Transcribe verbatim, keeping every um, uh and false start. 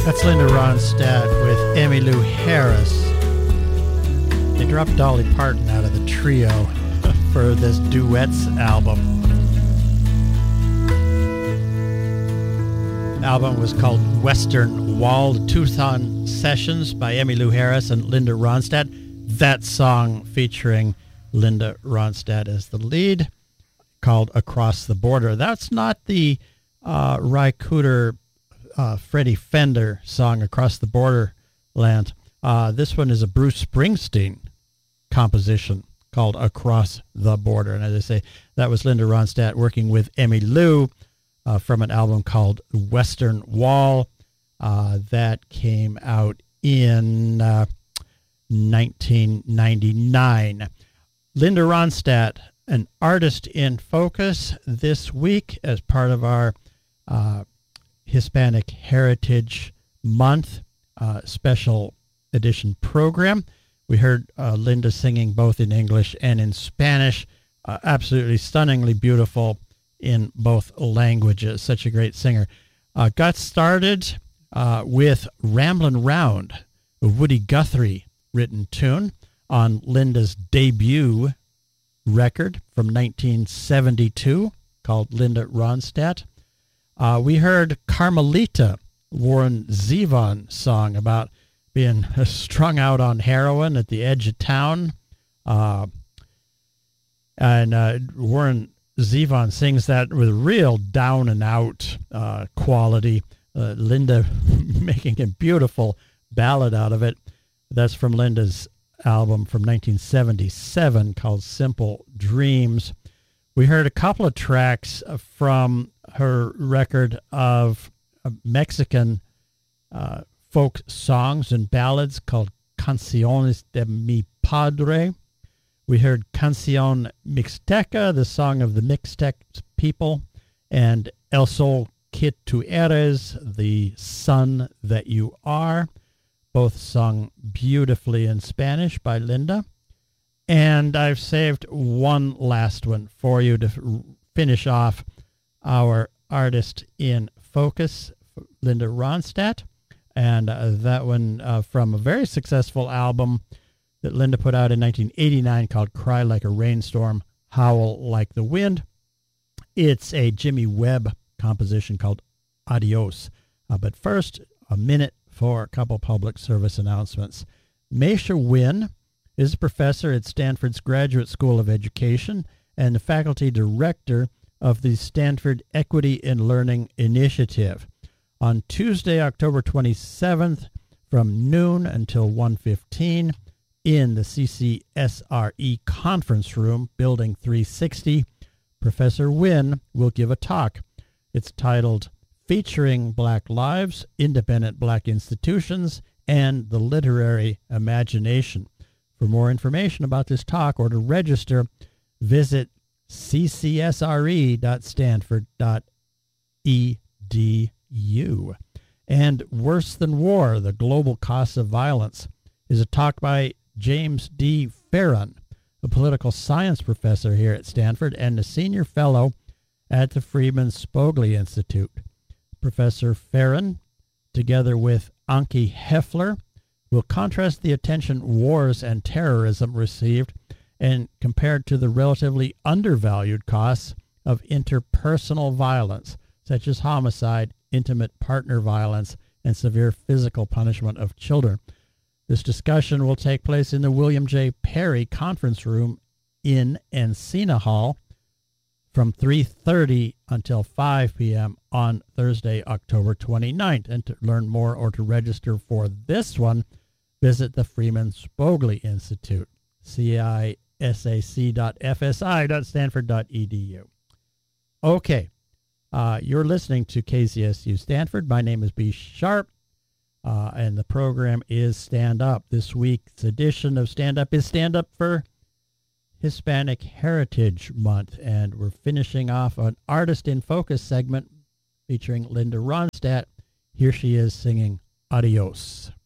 That's Linda Ronstadt with Emmylou Harris. They dropped Dolly Parton out of the trio for this duets album. The album was called Western Wall, Tucson Sessions by Emmylou Harris and Linda Ronstadt. That song featuring Linda Ronstadt as the lead, called Across the Border. That's not the uh, Ry Cooder Uh, Freddie Fender song, Across the Borderland. Uh, this one is a Bruce Springsteen composition called Across the Border. And as I say, that was Linda Ronstadt working with Emmylou uh, from an album called Western Wall uh, that came out in uh, nineteen ninety-nine. Linda Ronstadt, an artist in focus this week as part of our uh, Hispanic Heritage Month uh, special edition program. We heard uh, Linda singing both in English and in Spanish. Uh, absolutely stunningly beautiful in both languages. Such a great singer. Uh, got started uh, with Ramblin' Round, a Woody Guthrie written tune on Linda's debut record from nineteen seventy-two called Linda Ronstadt. Uh, we heard Carmelita, Warren Zevon song about being strung out on heroin at the edge of town. Uh, and uh, Warren Zevon sings that with real down and out uh, quality. Uh, Linda making a beautiful ballad out of it. That's from Linda's album from nineteen seventy-seven called Simple Dreams. We heard a couple of tracks from her record of uh, Mexican uh, folk songs and ballads called Canciones de Mi Padre. We heard Canción Mixteca, the song of the Mixtec people, and El Sol que tú eres, the sun that you are, both sung beautifully in Spanish by Linda. And I've saved one last one for you to f- finish off our artist in focus, Linda Ronstadt. And uh, that one uh, from a very successful album that Linda put out in nineteen eighty-nine called Cry Like a Rainstorm, Howl Like the Wind. It's a Jimmy Webb composition called Adios. Uh, but first, a minute for a couple public service announcements. Meisha Wynn is a professor at Stanford's Graduate School of Education and the faculty director of the Stanford Equity in Learning Initiative. On Tuesday, October twenty-seventh, from noon until one fifteen, in the C C S R E conference room, Building three sixty, Professor Wynn will give a talk. It's titled Featuring Black Lives, Independent Black Institutions, and the Literary Imagination. For more information about this talk or to register, visit c c s r e dot stanford dot e d u. And Worse Than War, The Global Costs of Violence, is a talk by James D. Farron, a political science professor here at Stanford and a senior fellow at the Freeman Spogli Institute. Professor Farron, together with Anki Heffler, will contrast the attention wars and terrorism received and compared to the relatively undervalued costs of interpersonal violence, such as homicide, intimate partner violence, and severe physical punishment of children. This discussion will take place in the William J. Perry Conference Room in Encina Hall from three thirty until five p.m. on Thursday, October twenty-ninth. And to learn more or to register for this one, visit the Freeman Spogli Institute, C I S A C dot F S I dot stanford dot e d u. Okay, uh, you're listening to K Z S U Stanford. My name is B. Sharp, uh, and the program is Stand Up. This week's edition of Stand Up is Stand Up for Hispanic Heritage Month, and we're finishing off an Artist in Focus segment featuring Linda Ronstadt. Here she is singing Adios.